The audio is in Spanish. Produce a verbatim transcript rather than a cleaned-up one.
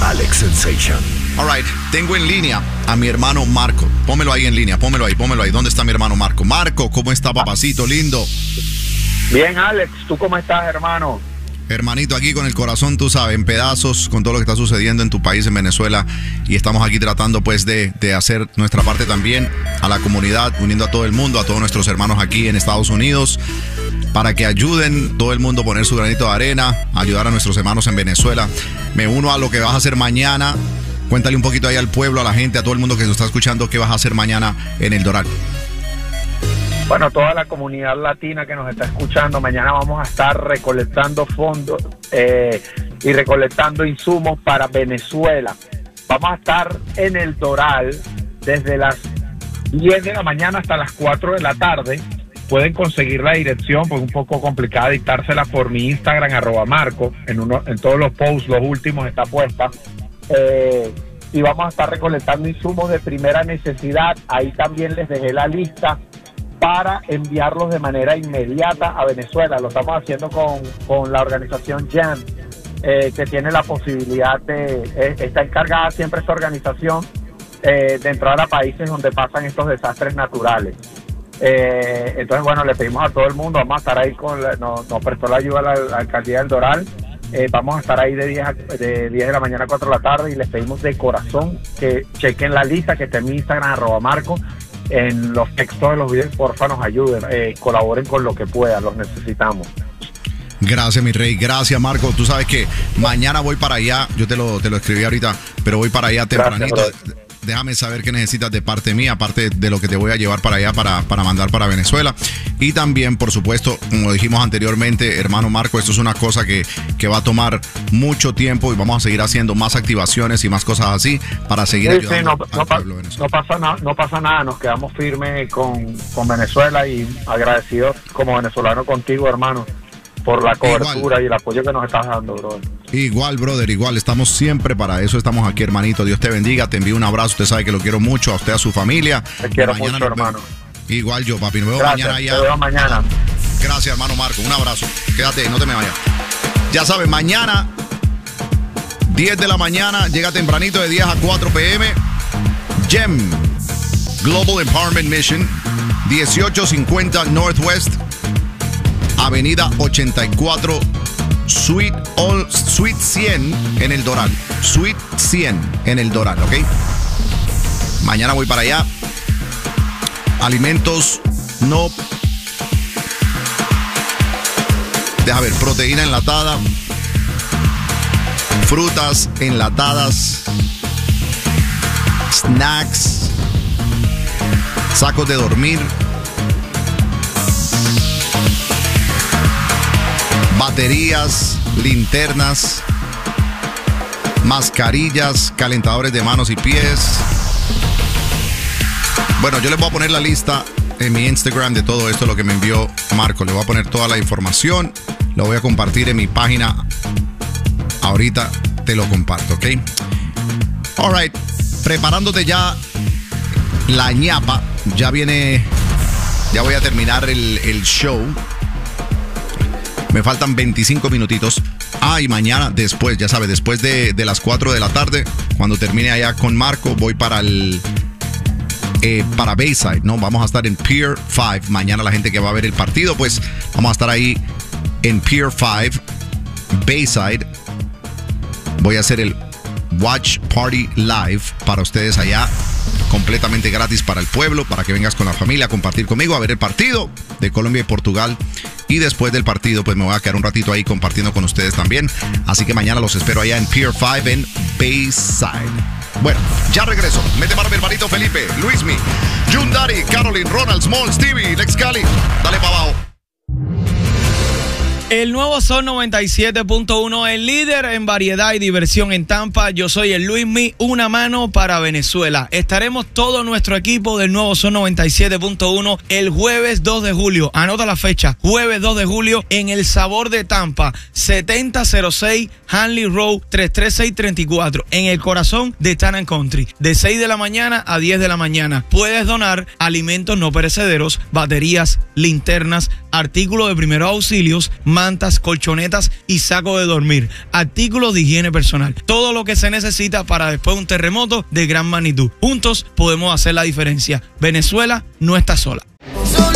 Alex Sensation. All right, tengo en línea a mi hermano Marco. Pómelo ahí en línea, pómelo ahí, pómelo ahí. ¿Dónde está mi hermano Marco? Marco, ¿cómo está, papacito lindo? Bien, Alex, ¿tú cómo estás, hermano? Hermanito, aquí con el corazón, tú sabes, en pedazos, con todo lo que está sucediendo en tu país, en Venezuela. Y estamos aquí tratando, pues, de, de hacer nuestra parte también a la comunidad, uniendo a todo el mundo, a todos nuestros hermanos aquí en Estados Unidos, para que ayuden todo el mundo a poner su granito de arena, ayudar a nuestros hermanos en Venezuela. Me uno a lo que vas a hacer mañana. Cuéntale un poquito ahí al pueblo, a la gente, a todo el mundo que nos está escuchando, qué vas a hacer mañana en el Doral. Bueno, toda la comunidad latina que nos está escuchando, mañana vamos a estar recolectando fondos eh, y recolectando insumos para Venezuela. Vamos a estar en el Doral desde las diez de la mañana hasta las cuatro de la tarde. Pueden conseguir la dirección, pues un poco complicada dictársela por mi Instagram, arroba Marco. En, uno, en todos los posts, los últimos, está puesta. Eh, y vamos a estar recolectando insumos de primera necesidad. Ahí también les dejé la lista para enviarlos de manera inmediata a Venezuela. Lo estamos haciendo con, con la organización Jam, eh, que tiene la posibilidad de, eh, está encargada siempre esta organización eh, de entrar a países donde pasan estos desastres naturales. Eh, entonces, bueno, le pedimos a todo el mundo, vamos a estar ahí con, la, nos, nos prestó la ayuda a la, la alcaldía del Doral, eh, vamos a estar ahí de diez, a, de diez de la mañana a cuatro de la tarde y les pedimos de corazón que chequen la lista que está en mi Instagram, arroba Marco. En los textos de los videos, porfa, nos ayuden, eh, colaboren con lo que puedan, los necesitamos. Gracias, mi rey, gracias, Marco. Tú sabes que mañana voy para allá, yo te lo, te lo escribí ahorita, pero voy para allá tempranito. Gracias, déjame saber qué necesitas de parte mía, aparte de lo que te voy a llevar para allá para, para mandar para Venezuela. Y también, por supuesto, como dijimos anteriormente, hermano Marco, esto es una cosa que, que va a tomar mucho tiempo y vamos a seguir haciendo más activaciones y más cosas así para seguir sí, ayudando sí, no, al no, pueblo de Venezuela. No pasa, na, no pasa nada, nos quedamos firmes con, con Venezuela y agradecidos como venezolano contigo, hermano, por la cobertura igual, y el apoyo que nos estás dando, brother. Igual, brother, igual. Estamos siempre para eso. Estamos aquí, hermanito. Dios te bendiga. Te envío un abrazo. Usted sabe que lo quiero mucho. A usted, a su familia. Te quiero mucho, hermano. Igual yo, papi. Nos vemos Gracias, mañana allá. Te veo mañana. Gracias, hermano Marco. Un abrazo. Quédate, no te me vayas. Ya sabes, mañana, diez de la mañana, llega tempranito de diez a cuatro p m Gem Global Empowerment Mission, dieciocho cincuenta Northwest, Avenida ochenta y cuatro, Suite, All, Suite cien en el Doral. Suite cien en el Doral, ¿ok? Mañana voy para allá. Alimentos no... Deja ver, proteína enlatada, frutas enlatadas, snacks, sacos de dormir, baterías, linternas, mascarillas, calentadores de manos y pies. Bueno, yo les voy a poner la lista en mi Instagram de todo esto, lo que me envió Marco. Le voy a poner toda la información, lo voy a compartir en mi página. Ahorita te lo comparto, ¿ok? All right, preparándote ya la ñapa. Ya viene, ya voy a terminar el, el show. Me faltan veinticinco minutitos. Ah, y mañana después, ya sabes, después de, de las cuatro de la tarde, cuando termine allá con Marco, voy para el... Eh, para Bayside, ¿no? Vamos a estar en Pier cinco. Mañana la gente que va a ver el partido, pues vamos a estar ahí en Pier cinco, Bayside. Voy a hacer el Watch Party Live para ustedes allá, completamente gratis para el pueblo, para que vengas con la familia a compartir conmigo, a ver el partido de Colombia y Portugal. Y después del partido, pues me voy a quedar un ratito ahí compartiendo con ustedes también. Así que mañana los espero allá en Pier cinco en Bayside. Bueno, ya regreso. Mete para mi hermanito Felipe, Luismi, Yundari, Caroline, Ronald, Small, Stevie, Lex Cali. Dale para abajo. El nuevo Sol noventa y siete punto uno, el líder en variedad y diversión en Tampa. Yo soy el Luismi, una mano para Venezuela. Estaremos todo nuestro equipo del nuevo Sol noventa y siete punto uno el jueves dos de julio. Anota la fecha, jueves dos de julio en El Sabor de Tampa, setenta cero seis Hanley Road, tres tres seis tres cuatro, en el corazón de Town and Country, de seis de la mañana a diez de la mañana. Puedes donar alimentos no perecederos, baterías, linternas, artículos de primeros auxilios, mantas, colchonetas y saco de dormir, artículos de higiene personal, todo lo que se necesita para después de un terremoto de gran magnitud. Juntos podemos hacer la diferencia. Venezuela no está sola. Solo